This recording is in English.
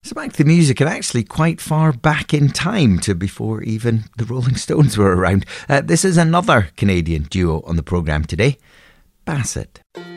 So back to the music, and actually quite far back in time to before even the Rolling Stones were around. This is another Canadian duo on the programme today, Bassett.